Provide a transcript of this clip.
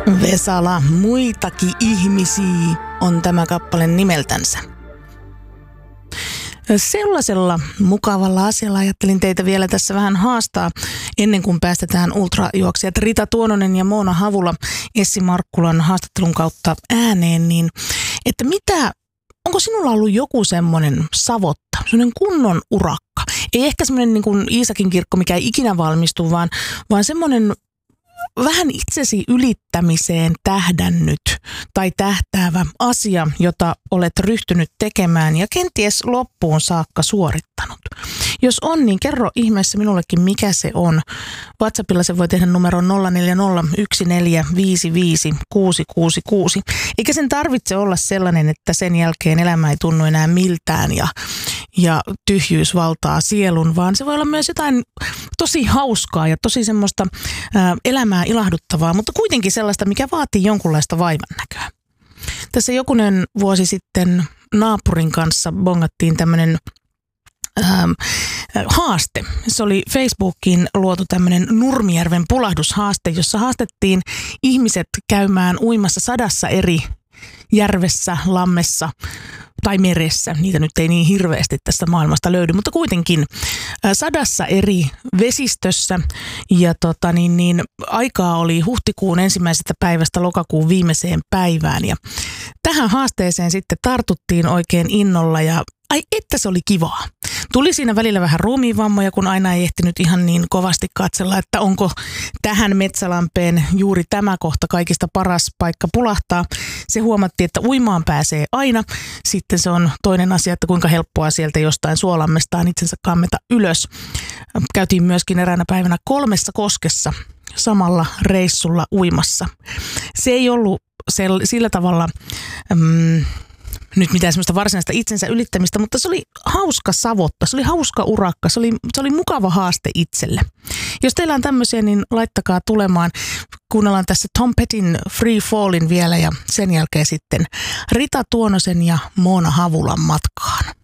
Vesala, muitakin ihmisiä on tämä kappale nimeltänsä. Sellaisella mukavalla asialla ajattelin teitä vielä tässä vähän haastaa ennen kuin päästetään ultrajuoksijat Rita Tuononen ja Moona Havula Essi Markkulan haastattelun kautta ääneen, niin että onko sinulla ollut joku semmoinen savotta, semmoinen kunnon urakka? Ei ehkä semmoinen niin kuin Iisakin kirkko, mikä ei ikinä valmistu, vaan semmoinen vähän itsesi ylittämiseen tähdännyt tai tähtäävä asia, jota olet ryhtynyt tekemään ja kenties loppuun saakka suorittanut. Jos on, niin kerro ihmeessä minullekin, mikä se on. WhatsAppilla se voi tehdä numeron 0401455666. Eikä sen tarvitse olla sellainen, että sen jälkeen elämä ei tunnu enää miltään ja tyhjyys valtaa sielun, vaan se voi olla myös jotain tosi hauskaa ja tosi semmoista elämää ilahduttavaa, mutta kuitenkin sellaista, mikä vaatii jonkunlaista vaivannäköä. Tässä jokunen vuosi sitten naapurin kanssa bongattiin tämmöinen haaste. Se oli Facebookiin luotu tämmöinen Nurmijärven pulahdushaaste, jossa haastettiin ihmiset käymään uimassa 100 eri järvessä, lammessa tai meressä. Niitä nyt ei niin hirveästi tästä maailmasta löydy, mutta kuitenkin 100 eri vesistössä ja aikaa oli huhtikuun 1. päivästä lokakuun viimeiseen päivään ja tähän haasteeseen sitten tartuttiin oikein innolla ja ai että se oli kivaa. Tuli siinä välillä vähän ruumiinvammoja, kun aina ei ehtinyt ihan niin kovasti katsella, että onko tähän Metsälampeen juuri tämä kohta kaikista paras paikka pulahtaa. Se huomattiin, että uimaan pääsee aina. Sitten se on toinen asia, että kuinka helppoa sieltä jostain suolammestaan itsensä kammeta ylös. Käytiin myöskin eräänä päivänä 3 koskessa samalla reissulla uimassa. Se ei ollut sillä tavalla nyt mitään semmoista varsinaista itsensä ylittämistä, mutta se oli hauska savotta, se oli hauska urakka, se oli mukava haaste itselle. Jos teillä on tämmöisiä, niin laittakaa tulemaan. Kuunnellaan tässä Tom Pettin Free Fallin vielä ja sen jälkeen sitten Rita Tuonosen ja Moona Havulan matkaan.